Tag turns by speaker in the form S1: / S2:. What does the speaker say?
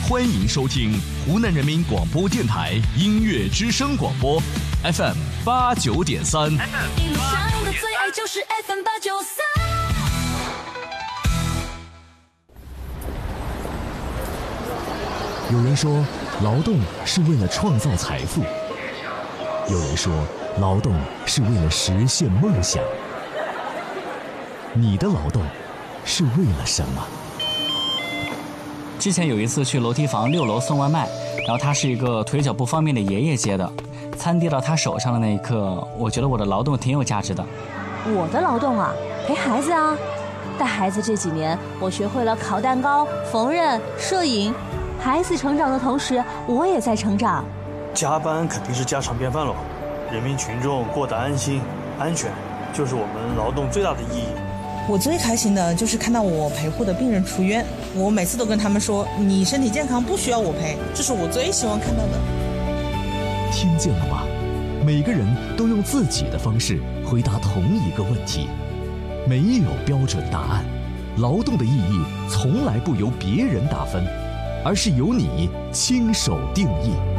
S1: 欢迎收听湖南人民广播电台音乐之声广播 FM 89.3。
S2: 一路上的最爱就是 FM 893。
S1: 有人说，劳动是为了创造财富；有人说，劳动是为了实现梦想。你的劳动是为了什么？
S3: 之前有一次去楼梯房6楼送外卖，然后他是一个腿脚不方便的爷爷接的。餐递到他手上的那一刻，我觉得我的劳动挺有价值的。
S4: 我的劳动啊，陪孩子啊。带孩子这几年，我学会了烤蛋糕、缝纫、摄影。孩子成长的同时，我也在成长。
S5: 加班肯定是家常便饭喽，人民群众过得安心、安全，就是我们劳动最大的意义。
S6: 我最开心的就是看到我陪护的病人出院，我每次都跟他们说，你身体健康不需要我陪，这是我最希望看到的。
S1: 听见了吗？每个人都用自己的方式回答同一个问题，没有标准答案。劳动的意义从来不由别人打分，而是由你亲手定义。